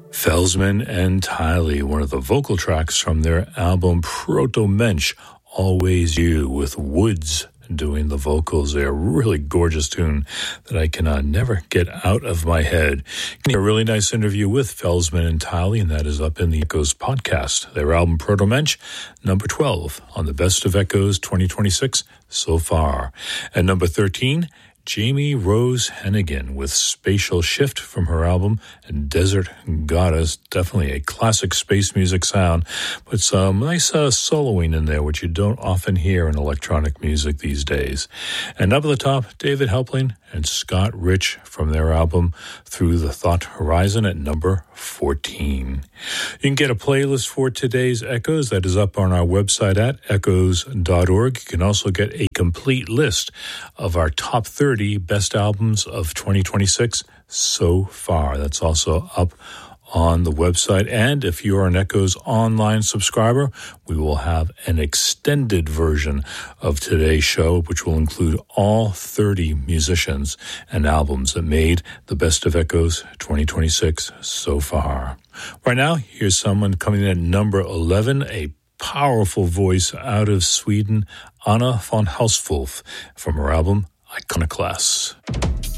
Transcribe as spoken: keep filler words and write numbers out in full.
Felsman and Tiley, one of the vocal tracks from their album Proto Mensch, Always You, with Woods doing the vocals there. Really gorgeous tune that I can uh, never get out of my head. A really nice interview with Felsman and Tiley, and that is up in the Echoes podcast. Their album Proto Mensch, number twelve on the Best of Echoes twenty twenty-six so far. And number thirteen, Jamie Rose Hennigan with Spatial Shift from her album Desert Goddess. Definitely a classic space music sound, but some nice uh, soloing in there, which you don't often hear in electronic music these days. And up at the top, David Helpling and Scott Rich from their album Through the Thought Horizon at number fourteen. You can get a playlist for today's Echoes that is up on our website at echoes dot org. You can also get a complete list of our top thirty best albums of twenty twenty-six so far. That's also up on the website. And if you are an Echoes online subscriber, we will have an extended version of today's show, which will include all thirty musicians and albums that made the Best of Echoes twenty twenty-six so far. Right now, here's someone coming in at number eleven, a powerful voice out of Sweden, Anna von Hauswolf, from her album Iconoclast.